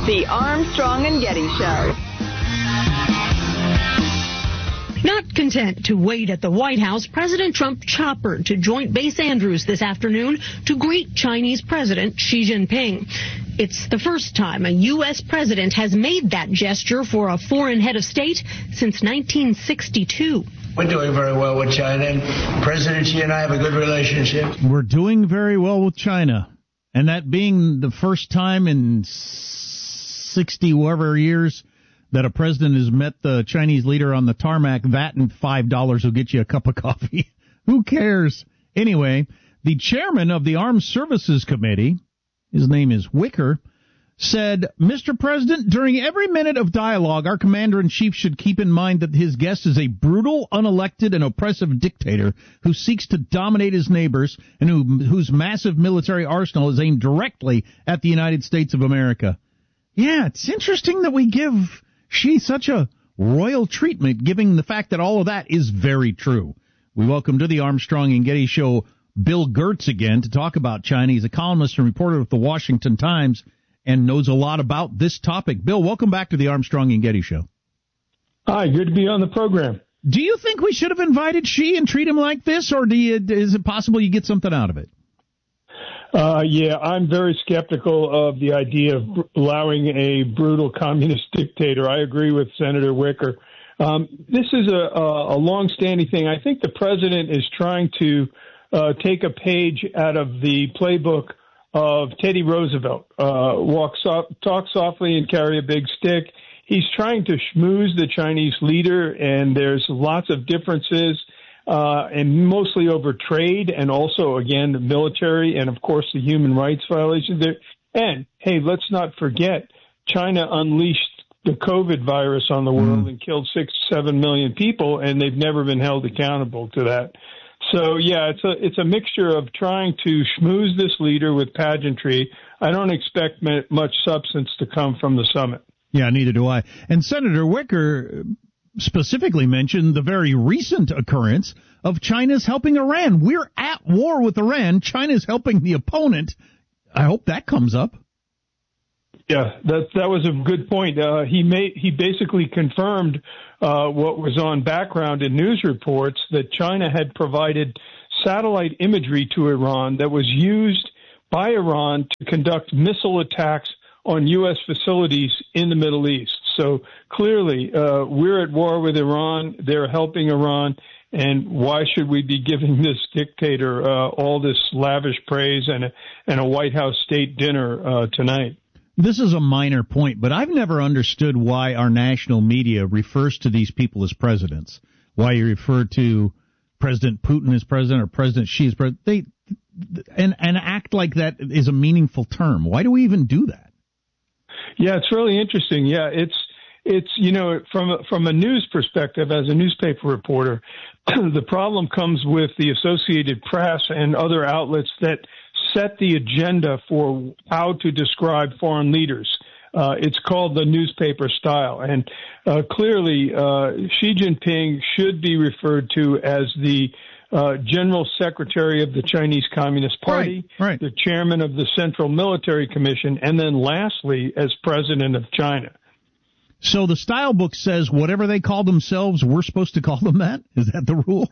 The Armstrong and Getty Show. Not content to wait at the White House, President Trump choppered to Joint Base Andrews this afternoon to greet Chinese President Xi Jinping. It's the first time a U.S. president has made that gesture for a foreign head of state since 1962. We're doing very well with China, and President Xi and I have a good relationship. We're doing very well with China, and that being the first time in 60 whatever years that a president has met the Chinese leader on the tarmac, that and $5 will get you a cup of coffee. Who cares? Anyway, the chairman of the Armed Services Committee, his name is Wicker, said, Mr. President, during every minute of dialogue, our commander-in-chief should keep in mind that his guest is a brutal, unelected, and oppressive dictator who seeks to dominate his neighbors and whose massive military arsenal is aimed directly at the United States of America. Yeah, it's interesting that we give Xi such a royal treatment, given the fact that all of that is very true. We welcome to the Armstrong and Getty Show Bill Gertz again to talk about China. He's a columnist and reporter with the Washington Times and knows a lot about this topic. Bill, welcome back to the Armstrong and Getty Show. Hi, good to be on the program. Do you think we should have invited Xi and treat him like this, or is it possible you get something out of it? Yeah, I'm very skeptical of the idea of allowing a brutal communist dictator. I agree with Senator Wicker. This is a long-standing thing. I think the president is trying to take a page out of the playbook of Teddy Roosevelt. Talk softly and carry a big stick. He's trying to schmooze the Chinese leader, and there's lots of differences. And mostly over trade and also, again, the military and, of course, the human rights violations there. And, hey, let's not forget, China unleashed the COVID virus on the world and killed 6-7 million people, and they've never been held accountable to that. So, yeah, it's a mixture of trying to schmooze this leader with pageantry. I don't expect much substance to come from the summit. Yeah, neither do I. And Senator Wicker specifically mentioned the very recent occurrence of China's helping Iran. We're at war with Iran. China's helping the opponent. I hope that comes up. Yeah, that was a good point. He basically confirmed what was on background in news reports, that China had provided satellite imagery to Iran that was used by Iran to conduct missile attacks on U.S. facilities in the Middle East. So clearly, we're at war with Iran. They're helping Iran. And why should we be giving this dictator all this lavish praise and a White House state dinner tonight? This is a minor point, but I've never understood why our national media refers to these people as presidents. Why you refer to President Putin as president or President Xi as president. And act like that is a meaningful term. Why do we even do that? Yeah, it's really interesting. Yeah, it's from a news perspective, as a newspaper reporter, the problem comes with the Associated Press and other outlets that set the agenda for how to describe foreign leaders. It's called the newspaper style. And clearly, Xi Jinping should be referred to as the General Secretary of the Chinese Communist Party, right. The Chairman of the Central Military Commission, and then lastly, as President of China. So the style book says whatever they call themselves, we're supposed to call them that? Is that the rule?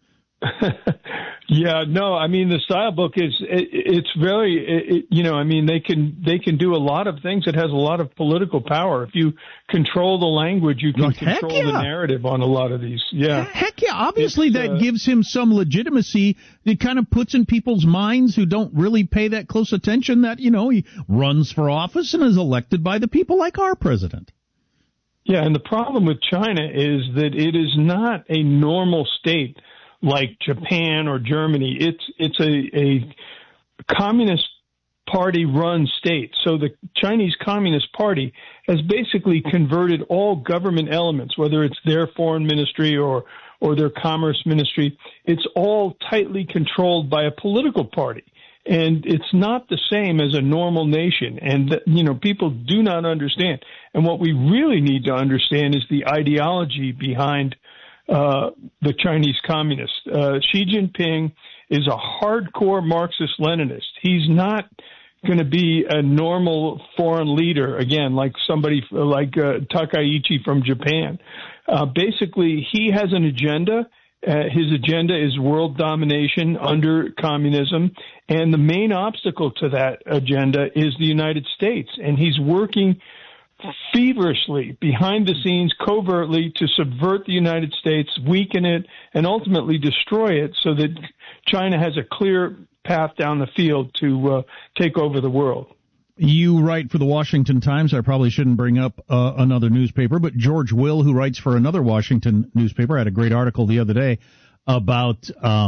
Yeah, no, I mean, the style book it's very, they can do a lot of things. It has a lot of political power. If you control the language, you can control the narrative on a lot of these. Yeah. Heck yeah. Obviously, that gives him some legitimacy. It kind of puts in people's minds who don't really pay that close attention that, he runs for office and is elected by the people like our president. Yeah, and the problem with China is that it is not a normal state like Japan or Germany. It's a Communist Party run state. So the Chinese Communist Party has basically converted all government elements, whether it's their foreign ministry or their commerce ministry, it's all tightly controlled by a political party. And it's not the same as a normal nation. And, people do not understand. And what we really need to understand is the ideology behind the Chinese communists. Xi Jinping is a hardcore Marxist-Leninist. He's not going to be a normal foreign leader, again, like somebody like Takaichi from Japan. Basically, he has an agenda. His agenda is world domination under communism, and the main obstacle to that agenda is the United States, and he's working feverishly behind the scenes, covertly, to subvert the United States, weaken it, and ultimately destroy it so that China has a clear path down the field to take over the world. You write for the Washington Times. I probably shouldn't bring up another newspaper, but George Will, who writes for another Washington newspaper, had a great article the other day about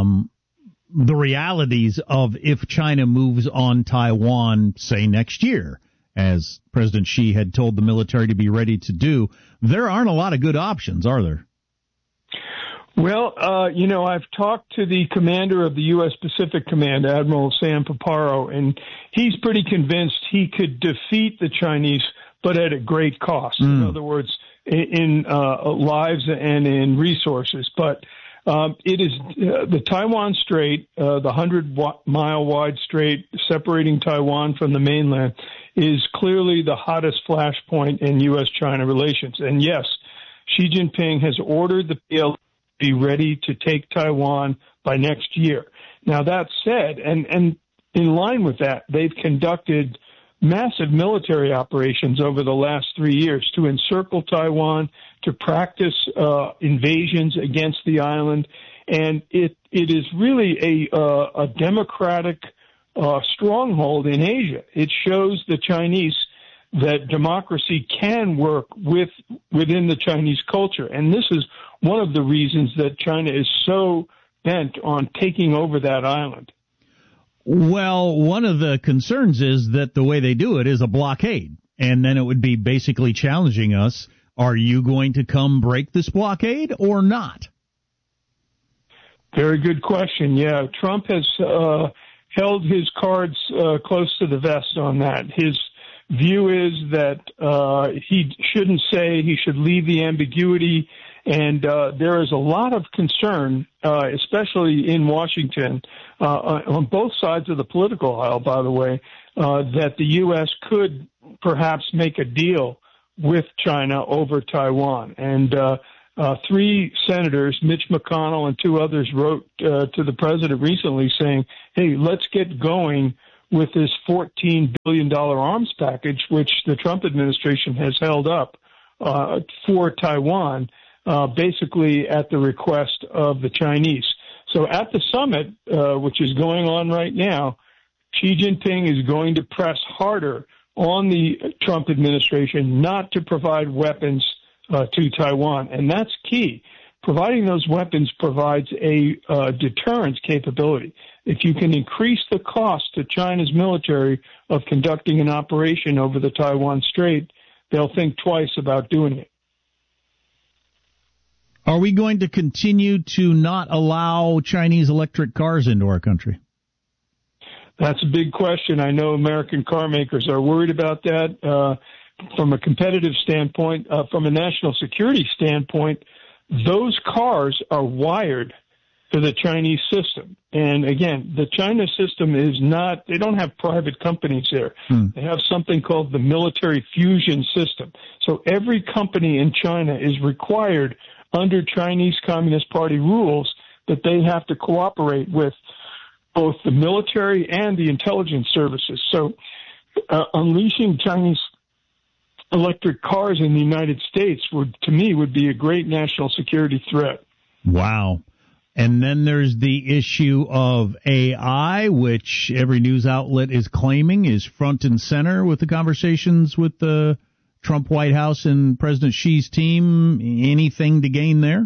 the realities of if China moves on Taiwan, say, next year, as President Xi had told the military to be ready to do. There aren't a lot of good options, are there? Well, I've talked to the commander of the U.S. Pacific Command, Admiral Sam Paparo, and he's pretty convinced he could defeat the Chinese, but at a great cost. In other words, in lives and in resources. But it is the Taiwan Strait, the 100-mile wide strait separating Taiwan from the mainland, is clearly the hottest flashpoint in U.S.-China relations. And yes, Xi Jinping has ordered the PLA be ready to take Taiwan by next year. Now, that said, and in line with that, they've conducted massive military operations over the last 3 years to encircle Taiwan, to practice invasions against the island, and it is really a democratic stronghold in Asia. It shows the Chinese that democracy can work within the Chinese culture. And this is one of the reasons that China is so bent on taking over that island. Well, one of the concerns is that the way they do it is a blockade, and then it would be basically challenging us. Are you going to come break this blockade or not? Very good question. Yeah, Trump has held his cards close to the vest on that. His view is that he shouldn't say, he should leave the ambiguity, and there is a lot of concern, especially in Washington, on both sides of the political aisle, by the way, that the U.S. could perhaps make a deal with China over Taiwan. And three senators, Mitch McConnell and two others, wrote to the president recently saying, hey, let's get going with this $14 billion arms package, which the Trump administration has held up for Taiwan, basically at the request of the Chinese. So at the summit, which is going on right now, Xi Jinping is going to press harder on the Trump administration not to provide weapons to Taiwan. And that's key. Providing those weapons provides a deterrence capability. If you can increase the cost to China's military of conducting an operation over the Taiwan Strait, they'll think twice about doing it. Are we going to continue to not allow Chinese electric cars into our country? That's a big question. I know American car makers are worried about that. From a competitive standpoint, from a national security standpoint, those cars are wired to the Chinese system. And again, the China system is not, they don't have private companies there. They have something called the military fusion system. So every company in China is required under Chinese Communist Party rules that they have to cooperate with both the military and the intelligence services. So unleashing Chinese electric cars in the United States to me, would be a great national security threat. Wow. And then there's the issue of AI, which every news outlet is claiming is front and center with the conversations with the Trump White House and President Xi's team. Anything to gain there?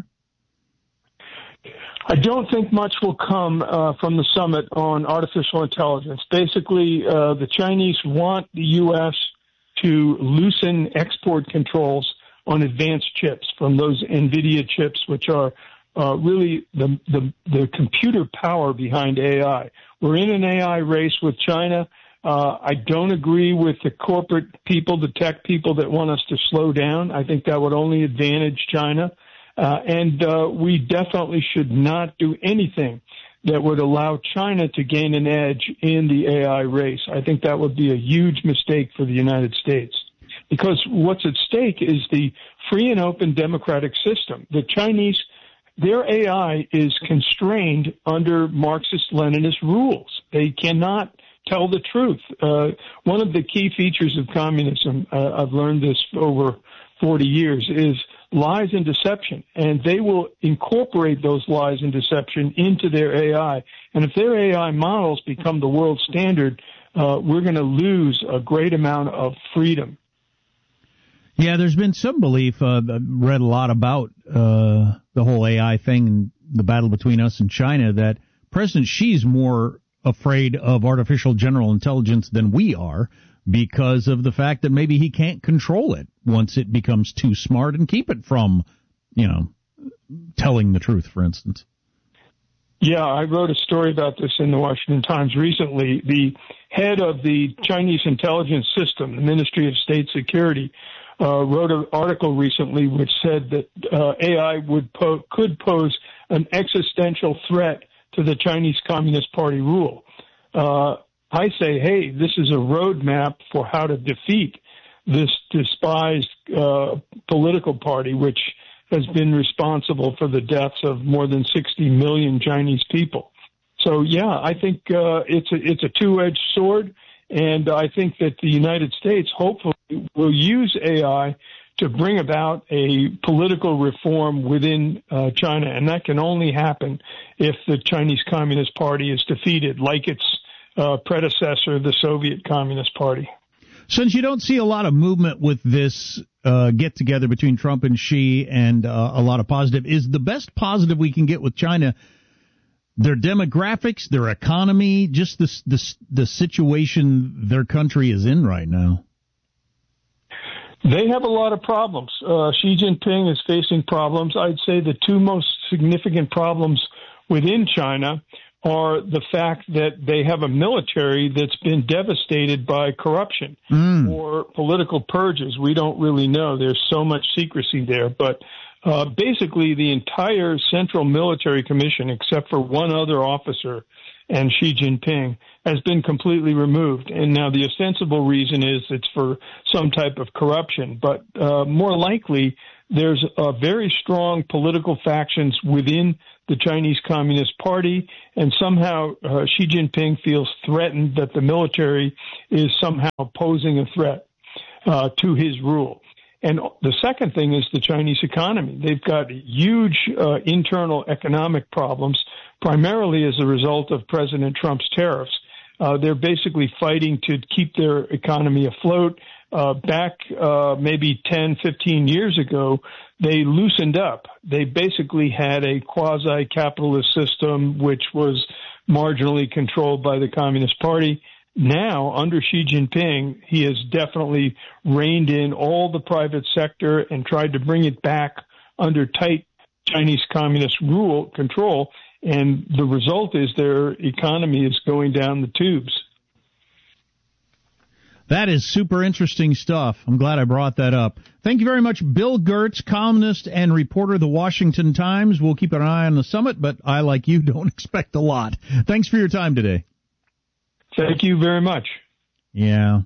I don't think much will come from the summit on artificial intelligence. Basically, the Chinese want the U.S. to loosen export controls on advanced chips from those NVIDIA chips, which are really the computer power behind AI. We're in an AI race with China. I don't agree with the corporate people, the tech people that want us to slow down. I think that would only advantage China. And we definitely should not do anything that would allow China to gain an edge in the AI race. I think that would be a huge mistake for the United States, because what's at stake is the free and open democratic system. The Chinese, their AI is constrained under Marxist-Leninist rules. They cannot tell the truth. One of the key features of communism, I've learned this over 40 years, is lies and deception, and they will incorporate those lies and deception into their AI. And if their AI models become the world standard, we're going to lose a great amount of freedom. Yeah, there's been some belief, I've read a lot about the whole AI thing and the battle between us and China, that President Xi's more afraid of artificial general intelligence than we are, because of the fact that maybe he can't control it once it becomes too smart and keep it from, telling the truth, for instance. Yeah, I wrote a story about this in the Washington Times recently. The head of the Chinese intelligence system, the Ministry of State Security, wrote an article recently which said that AI could pose an existential threat to the Chinese Communist Party rule. I say, hey, this is a roadmap for how to defeat this despised political party, which has been responsible for the deaths of more than 60 million Chinese people. So, yeah, I think it's a two-edged sword, and I think that the United States hopefully will use AI to bring about a political reform within China, and that can only happen if the Chinese Communist Party is defeated, like its predecessor, the Soviet Communist Party. Since you don't see a lot of movement with this get-together between Trump and Xi and a lot of positive, is the best positive we can get with China their demographics, their economy, just the situation their country is in right now? They have a lot of problems. Xi Jinping is facing problems. I'd say the two most significant problems within China are the fact that they have a military that's been devastated by corruption or political purges. We don't really know. There's so much secrecy there. But basically, the entire Central Military Commission, except for one other officer and Xi Jinping, has been completely removed. And now the ostensible reason is it's for some type of corruption. But more likely, there's very strong political factions within the Chinese Communist Party, and somehow Xi Jinping feels threatened that the military is somehow posing a threat to his rule. And the second thing is the Chinese economy. They've got huge internal economic problems, primarily as a result of President Trump's tariffs. They're basically fighting to keep their economy afloat. Back maybe 10, 15 years ago, they loosened up. They basically had a quasi-capitalist system which was marginally controlled by the Communist Party. Now, under Xi Jinping, he has definitely reined in all the private sector and tried to bring it back under tight Chinese Communist control, and the result is their economy is going down the tubes. That is super interesting stuff. I'm glad I brought that up. Thank you very much, Bill Gertz, columnist and reporter of the Washington Times. We'll keep an eye on the summit, but I, like you, don't expect a lot. Thanks for your time today. Thank you very much. Yeah.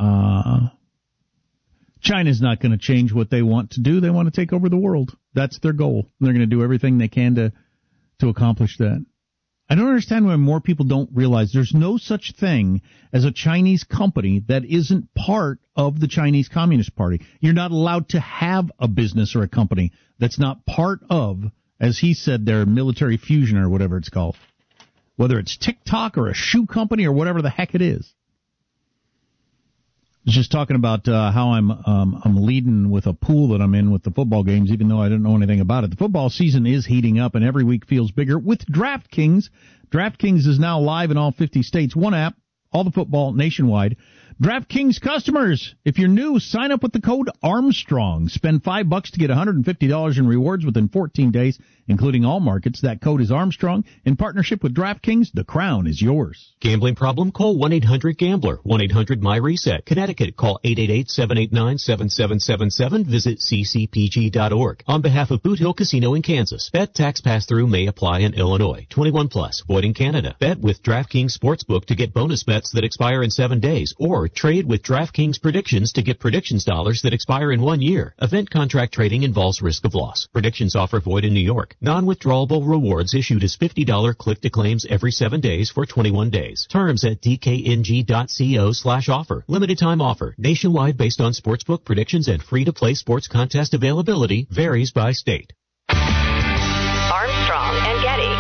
China's not going to change what they want to do. They want to take over the world. That's their goal. They're going to do everything they can to accomplish that. I don't understand why more people don't realize there's no such thing as a Chinese company that isn't part of the Chinese Communist Party. You're not allowed to have a business or a company that's not part of, as he said, their military fusion or whatever it's called. Whether it's TikTok or a shoe company or whatever the heck it is. I was just talking about how I'm leading with a pool that I'm in with the football games, even though I didn't know anything about it. The football season is heating up, and every week feels bigger with DraftKings. DraftKings is now live in all 50 states. One app, all the football nationwide. DraftKings customers, if you're new, sign up with the code Armstrong. Spend $5 to get $150 in rewards within 14 days, including all markets. That code is Armstrong. In partnership with DraftKings, the crown is yours. Gambling problem? Call 1-800-GAMBLER. 1-800-MY-RESET. Connecticut, call 888-789-7777. Visit ccpg.org. On behalf of Boot Hill Casino in Kansas, bet tax pass-through may apply in Illinois. 21 plus, void in Canada. Bet with DraftKings Sportsbook to get bonus bets that expire in 7 days, or trade with DraftKings Predictions to get predictions dollars that expire in 1 year. Event contract trading involves risk of loss. Predictions offer void in New York. Non-withdrawable rewards issued as $50 click-to-claims every 7 days for 21 days. Terms at dkng.co/offer. Limited time offer. Nationwide based on sportsbook predictions and free-to-play sports contest availability. Varies by state. Armstrong and Getty.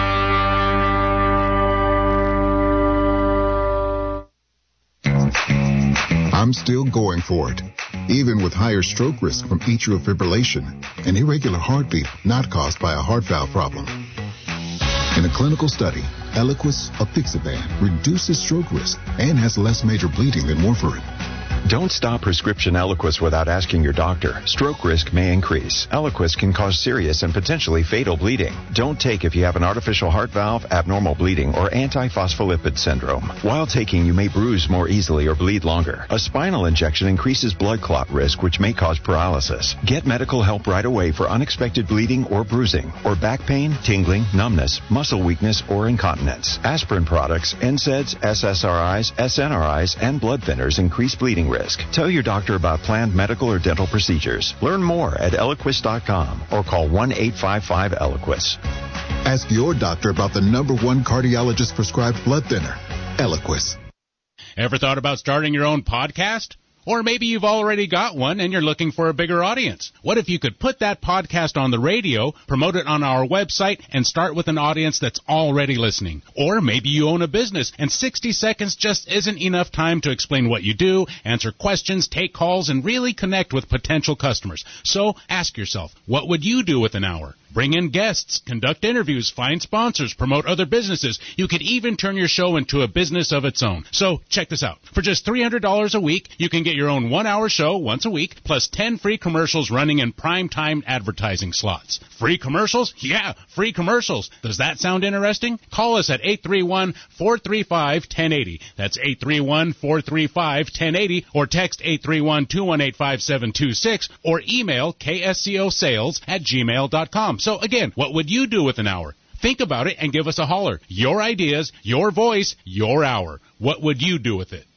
I'm still going for it, even with higher stroke risk from atrial fibrillation, an irregular heartbeat not caused by a heart valve problem. In a clinical study, Eliquis apixaban reduces stroke risk and has less major bleeding than warfarin. Don't stop prescription Eliquis without asking your doctor. Stroke risk may increase. Eliquis can cause serious and potentially fatal bleeding. Don't take if you have an artificial heart valve, abnormal bleeding, or antiphospholipid syndrome. While taking, you may bruise more easily or bleed longer. A spinal injection increases blood clot risk, which may cause paralysis. Get medical help right away for unexpected bleeding or bruising, or back pain, tingling, numbness, muscle weakness, or incontinence. Aspirin products, NSAIDs, SSRIs, SNRIs, and blood thinners increase bleeding risk. Tell your doctor about planned medical or dental procedures. Learn more at Eliquis.com or call 1-855-ELIQUIS. Ask your doctor about the #1 cardiologist prescribed blood thinner, Eliquis. Ever thought about starting your own podcast? Or maybe you've already got one and you're looking for a bigger audience. What if you could put that podcast on the radio, promote it on our website, and start with an audience that's already listening? Or maybe you own a business and 60 seconds just isn't enough time to explain what you do, answer questions, take calls, and really connect with potential customers. So ask yourself, what would you do with an hour? Bring in guests, conduct interviews, find sponsors, promote other businesses. You could even turn your show into a business of its own. So check this out. For just $300 a week, you can get your own 1-hour show once a week, plus 10 free commercials running in prime-time advertising slots. Free commercials? Yeah, free commercials. Does that sound interesting? Call us at 831-435-1080. That's 831-435-1080, or text 831-218-5726, or email kscosales@gmail.com. So again, what would you do with an hour? Think about it and give us a holler. Your ideas, your voice, your hour. What would you do with it?